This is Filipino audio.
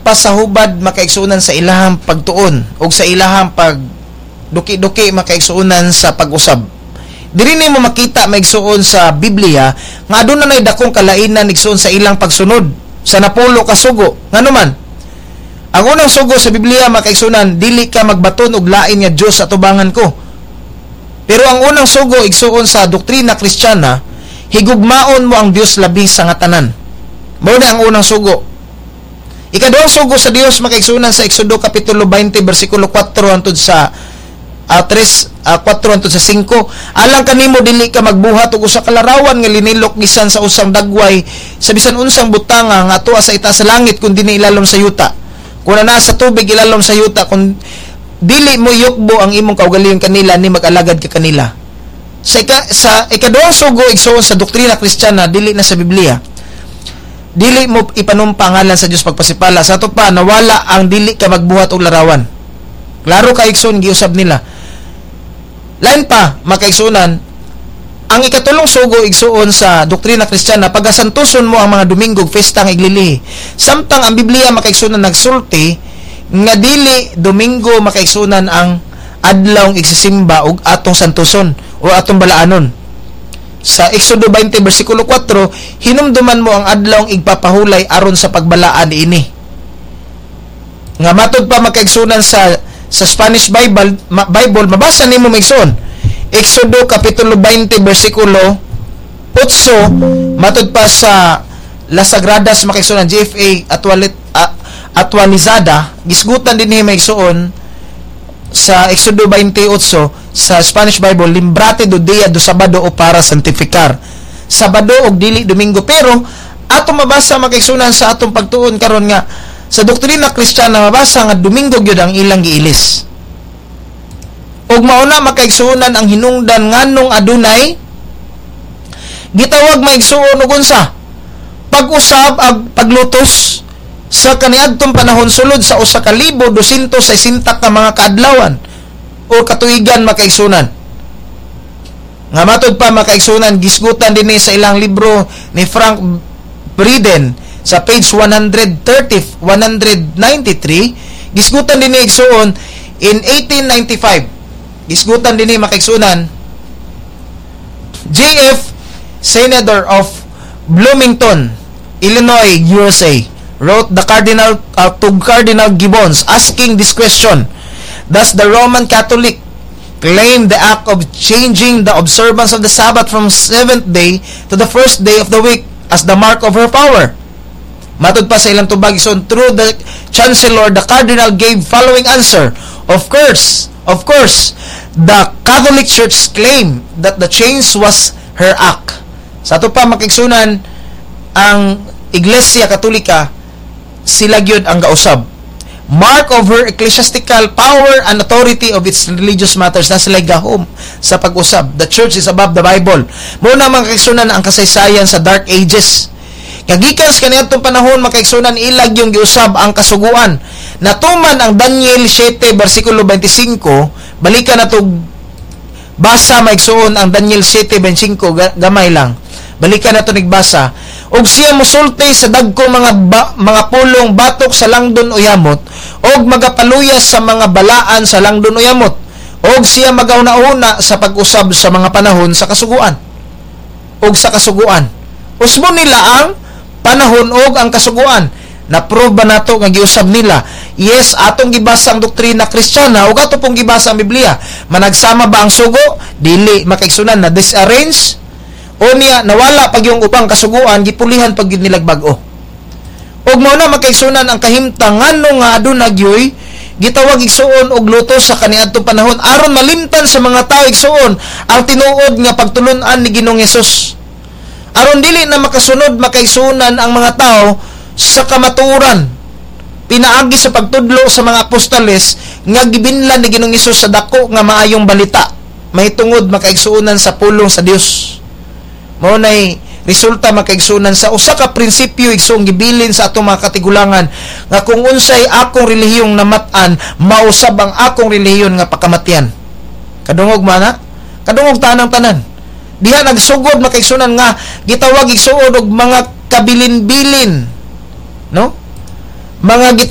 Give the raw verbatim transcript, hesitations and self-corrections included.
pa sa hubad makaigsunan sa ilahang pagtuon o sa ilahang pag duki-duki makaigsunan sa pag-usab. Diri nimo makita maigsuon sa Biblia nga aduna nay dakong kalainan igsuon sa ilang pagsunod sa napulo ka sugo. Nganuman, ang unang sugo sa Biblia makaigsunan, dili ka magbaton og lain nga Dios sa tubangan ko. Pero ang unang sugo igsuon sa doktrina Kristiyana, higugmaon mo ang Dios labi sa nga tanan. Mao na ang unang sugo. Ikaduhang sugo sa Dios makaigsunan sa Exodo kapitulo twenty bersikulo four hangtod sa uh, three, uh, four hangtod sa five. Alang kanimo dili ka magbuhat og usa ka larawan nga linilok bisan sa usang dagway sa bisan unsang butanga nga atoa sa itaas sa langit kun dinhi ilalom sa yuta. Kung na sa tubig ilalom sa yuta, kung dili mo yukbo ang imong kaugalingon kanila ni mag-alagad ka kanila. Sa ika, sa ikaduhang sugo igsuon sa doktrina Kristiyana dili na sa Biblia. Dili mo ipanumpa ngalan sa Dios pagpasipala. Sa ato pa nawala ang dili ka magbuhat og larawan. Klaro ka igsoon giusab nila. Lain pa makaigsunan ang ikatulong sugo igsuon sa doktrina Kristiyana pagasantuson mo ang mga Domingo festa nga iglilihi. Samtang ang Biblia makaigsunan nagsulti nga dili Domingo makaigsunan ang adlaw igsisimba og atong santuson o atong balaanon. Sa Exodo twenty bersikulo four, hinumduman mo ang adlaw igpapahulay aron sa pagbalaan ini. Nga matod pa makaigsunan sa sa Spanish Bible, ma, Bible mabasa nimo maigsuon Exodo kapitulo twenty bersikulo eight, matod pa sa Las Sagradas makaigsunan G F A Actualit, uh, Actualizada, gisgutan din ni maigsuon sa Exodo twenty-eight sa Spanish Bible, limbrate do dia do Sabado o para santificar. Sabado og dili Domingo. Pero ato mabasa makaigsunan sa atong pagtuon karon nga sa doktrina Kristiyana mabasa nga Domingo gyud ang ilang giilis. Og mauna makaigsuonan ang hinungdan nganong adunay gitawag maigsuon og unsa pag-usab ag paglutos sa kaniadtong panahon sulod sa usa ka libo dosyentos sesenta ka mga kaadlawan o katuigan makaigsunan. Nga matod pa makaigsunan gisgutan dinhi sa ilang libro ni Frank Briden sa page one thirty to one ninety-three, gisgutan dinhi igsuon in eighteen ninety-five. Gisgutan dinhi makaigsunan J F Senator of Bloomington, Illinois, U S A, wrote the Cardinal uh, to Cardinal Gibbons asking this question: does the Roman Catholic claim the act of changing the observance of the Sabbath from seventh day to the first day of the week as the mark of her power? Matod pa sa ilang tubag ison, through the Chancellor, the Cardinal gave following answer: Of course, of course, the Catholic Church claimed that the change was her act. Sa ito pa makigsunan, ang Iglesia Katolika, sila gyud ang gausab. Mark of her ecclesiastical power and authority of its religious matters, na sila gahom sa pag-usab. The Church is above the Bible. Muna makigsunan ang kasaysayan sa Dark Ages. Kagikan sa kaniadtong panahon makaigsunan ilag yung giusab ang kasuguan. Natuman ang Daniel seven bersikulo twenty-five, balikan nato basa maigsuon ang Daniel seven twenty-five, gamay lang. Balikan nato nigbasa. Og siya mosulti sa dagko mga ba, mga pulong batok sa langdon o yamot, og magapaluyas sa mga balaan sa langdon o yamot, og siya magauna-una sa pag-usab sa mga panahon sa kasuguan. Og sa kasuguan. Usbo nila ang panahon og ang kasuguan. Na-prove ba nato nga giusab nila? Yes, atong gibasa ang doktrina Kristiyana ug ato pong gibasa ang Biblia. Managsama ba ang sugo? Dili makaigsunan na disarrange. O niya nawala pag yung ubang kasuguan, gipulihan pag yun nilag bag-o. Og mao na makaigsunan ang kahimtang ngano nga aduna gyoy gitawag igsuon og lutos sa kaniadtong panahon aron malimtan sa mga tawo igsuon ang tinuod nga pagtulon-an ni Ginoong Hesus. Aron dili na makasunod makaigsunan ang mga tao sa kamatuoran pinaagi sa pagtudlo sa mga apostoles nga gibinlan ni Ginoong Hesus sa dako nga maayong balita mahitungod makaigsuonan sa pulong sa Dios. Mao nay resulta makaigsunan sa usa ka prinsipyo igsuong gibilin sa atong mga katigulangan nga kung unsay akong relihiyong namat-an mausab ang akong relihiyon nga pakamatyan. Kadungog mana? Kadungog tanang tanan. Diha nagsugod makaigsunan nga gitawag igsuon og mga kabilin-bilin, no? Mga